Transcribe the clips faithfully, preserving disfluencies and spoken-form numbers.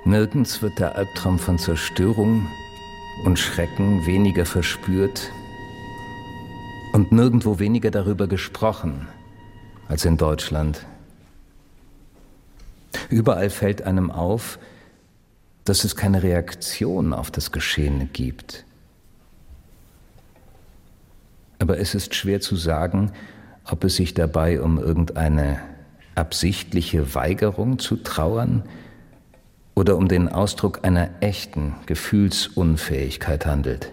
Nirgends wird der Albtraum von Zerstörung und Schrecken weniger verspürt und nirgendwo weniger darüber gesprochen als in Deutschland. Überall fällt einem auf, dass es keine Reaktion auf das Geschehene gibt. Aber es ist schwer zu sagen, ob es sich dabei um irgendeine absichtliche Weigerung zu trauern oder um den Ausdruck einer echten Gefühlsunfähigkeit handelt.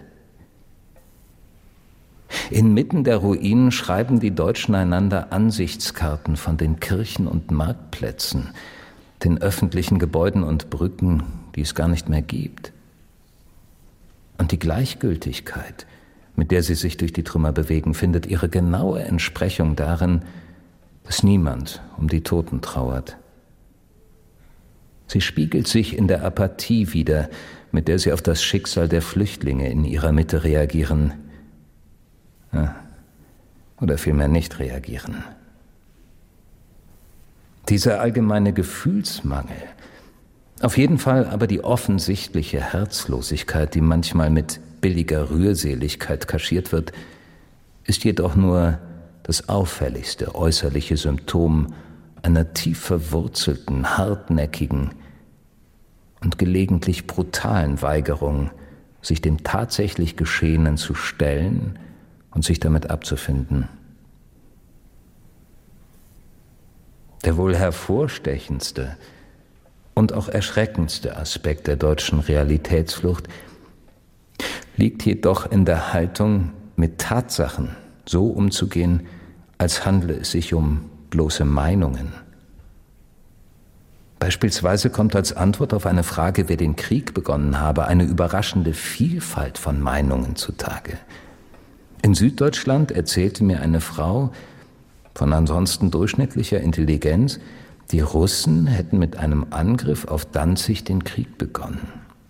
Inmitten der Ruinen schreiben die Deutschen einander Ansichtskarten von den Kirchen und Marktplätzen, den öffentlichen Gebäuden und Brücken, die es gar nicht mehr gibt. Und die Gleichgültigkeit, mit der sie sich durch die Trümmer bewegen, findet ihre genaue Entsprechung darin, dass niemand um die Toten trauert. Sie spiegelt sich in der Apathie wider, mit der sie auf das Schicksal der Flüchtlinge in ihrer Mitte reagieren. Ja, oder vielmehr nicht reagieren. Dieser allgemeine Gefühlsmangel, auf jeden Fall aber die offensichtliche Herzlosigkeit, die manchmal mit billiger Rührseligkeit kaschiert wird, ist jedoch nur das auffälligste äußerliche Symptom einer tief verwurzelten, hartnäckigen und gelegentlich brutalen Weigerung, sich dem tatsächlich Geschehenen zu stellen und sich damit abzufinden. Der wohl hervorstechendste und auch erschreckendste Aspekt der deutschen Realitätsflucht liegt jedoch in der Haltung, mit Tatsachen so umzugehen, als handle es sich um bloße Meinungen. Beispielsweise kommt als Antwort auf eine Frage, wer den Krieg begonnen habe, eine überraschende Vielfalt von Meinungen zutage. In Süddeutschland erzählte mir eine Frau von ansonsten durchschnittlicher Intelligenz, die Russen hätten mit einem Angriff auf Danzig den Krieg begonnen.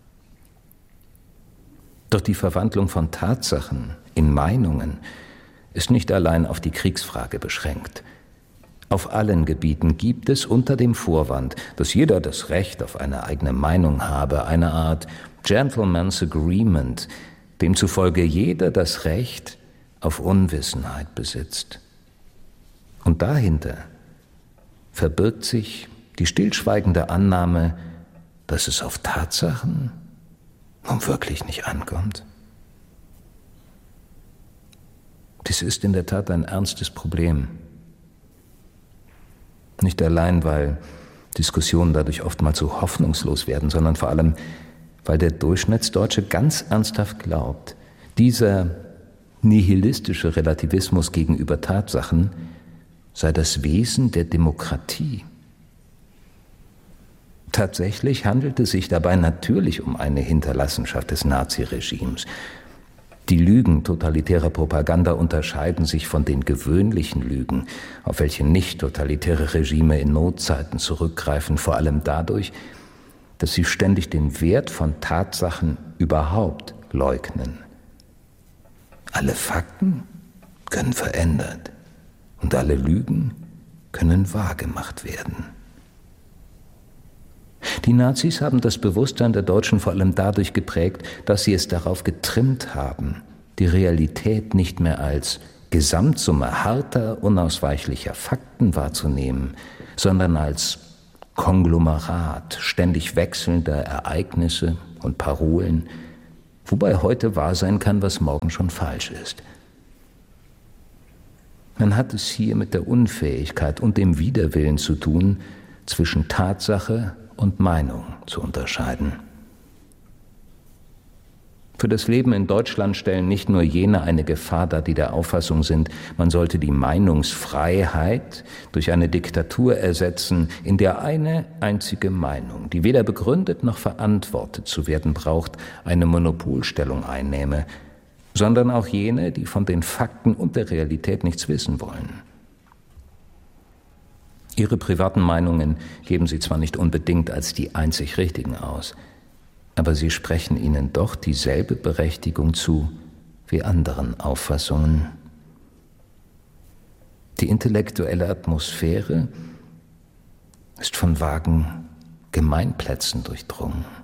Doch die Verwandlung von Tatsachen in Meinungen ist nicht allein auf die Kriegsfrage beschränkt. Auf allen Gebieten gibt es unter dem Vorwand, dass jeder das Recht auf eine eigene Meinung habe, eine Art Gentleman's Agreement, demzufolge jeder das Recht auf Unwissenheit besitzt. Und dahinter verbirgt sich die stillschweigende Annahme, dass es auf Tatsachen nun wirklich nicht ankommt. Dies ist in der Tat ein ernstes Problem. Nicht allein, weil Diskussionen dadurch oftmals so hoffnungslos werden, sondern vor allem, weil der Durchschnittsdeutsche ganz ernsthaft glaubt, dieser nihilistische Relativismus gegenüber Tatsachen sei das Wesen der Demokratie. Tatsächlich handelt es sich dabei natürlich um eine Hinterlassenschaft des Naziregimes. Die Lügen totalitärer Propaganda unterscheiden sich von den gewöhnlichen Lügen, auf welche nicht totalitäre Regime in Notzeiten zurückgreifen, vor allem dadurch, dass sie ständig den Wert von Tatsachen überhaupt leugnen. Alle Fakten können verändert und alle Lügen können wahrgemacht werden. Die Nazis haben das Bewusstsein der Deutschen vor allem dadurch geprägt, dass sie es darauf getrimmt haben, die Realität nicht mehr als Gesamtsumme harter, unausweichlicher Fakten wahrzunehmen, sondern als Konglomerat ständig wechselnder Ereignisse und Parolen, wobei heute wahr sein kann, was morgen schon falsch ist. Man hat es hier mit der Unfähigkeit und dem Widerwillen zu tun, zwischen Tatsache und Meinung zu unterscheiden. Für das Leben in Deutschland stellen nicht nur jene eine Gefahr dar, die der Auffassung sind, man sollte die Meinungsfreiheit durch eine Diktatur ersetzen, in der eine einzige Meinung, die weder begründet noch verantwortet zu werden braucht, eine Monopolstellung einnehme, sondern auch jene, die von den Fakten und der Realität nichts wissen wollen. Ihre privaten Meinungen geben sie zwar nicht unbedingt als die einzig richtigen aus, aber sie sprechen ihnen doch dieselbe Berechtigung zu wie anderen Auffassungen. Die intellektuelle Atmosphäre ist von vagen Gemeinplätzen durchdrungen.